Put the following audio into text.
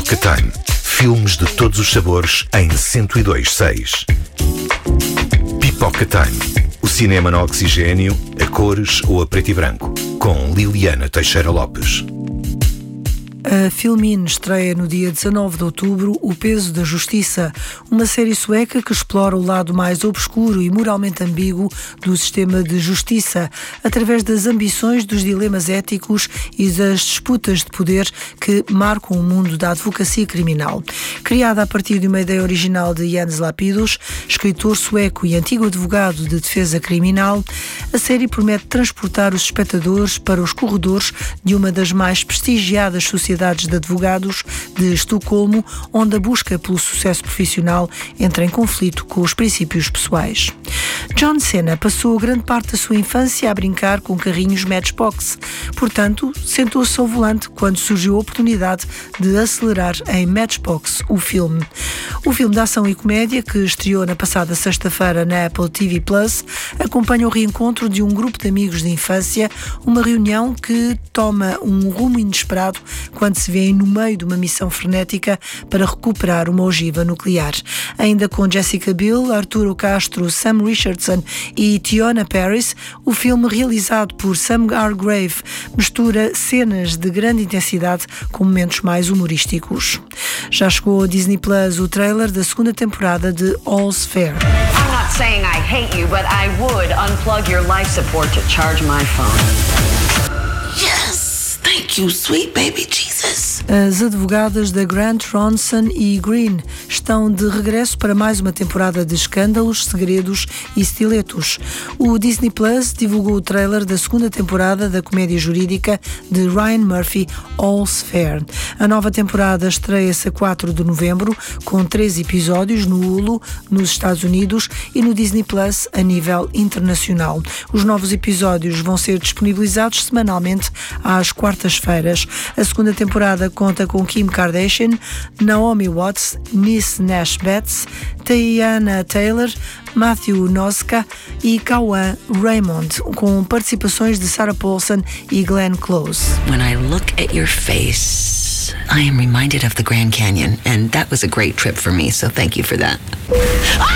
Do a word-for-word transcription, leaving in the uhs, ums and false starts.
Pipoca Time. Filmes de todos os sabores em cento e dois ponto seis. Pipoca Time. O cinema no oxigênio, a cores ou a preto e branco. Com Liliana Teixeira Lopes. A Filmin estreia no dia dezanove de outubro O Peso da Justiça, uma série sueca que explora o lado mais obscuro e moralmente ambíguo do sistema de justiça, através das ambições, dos dilemas éticos e das disputas de poder que marcam o mundo da advocacia criminal. Criada a partir de uma ideia original de Jens Lapidus, escritor sueco e antigo advogado de defesa criminal, a série promete transportar os espectadores para os corredores de uma das mais prestigiadas sociedades de advogados de Estocolmo, onde a busca pelo sucesso profissional entra em conflito com os princípios pessoais. John Cena passou grande parte da sua infância a brincar com carrinhos Matchbox. Portanto, sentou-se ao volante quando surgiu a oportunidade de acelerar em Matchbox, o filme. O filme de ação e comédia, que estreou na passada sexta-feira na Apple T V Plus, acompanha o reencontro de um grupo de amigos de infância, uma reunião que toma um rumo inesperado quando se vêem no meio de uma missão frenética para recuperar uma ogiva nuclear. Ainda com Jessica Biel, Arturo Castro, Sam Richardson e Teyonah Parris, o filme realizado por Sam Hargrave mistura cenas de grande intensidade com momentos mais humorísticos. Já chegou ao Disney Plus o trailer da segunda temporada de All's Fair. I'm not saying I hate you, but I would unplug your life support to charge my phone. Yes, thank you, sweet baby Jesus. As advogadas da Grant Ronson e Green estão de regresso para mais uma temporada de escândalos, segredos e estiletos. O Disney Plus divulgou o trailer da segunda temporada da comédia jurídica de Ryan Murphy, All's Fair. A nova temporada estreia-se a quatro de novembro, com três episódios no Hulu, nos Estados Unidos, e no Disney Plus a nível internacional. Os novos episódios vão ser disponibilizados semanalmente às quartas-feiras. A segunda temporada conta com Kim Kardashian, Naomi Watts, Miss Nash Betts, Teyana Taylor, Matthew Noska e Kawan Raymond, com participações de Sarah Paulson e Glenn Close. When I look at your face, I am reminded of the Grand Canyon, and that was a great trip for me, so thank you for that. Ah!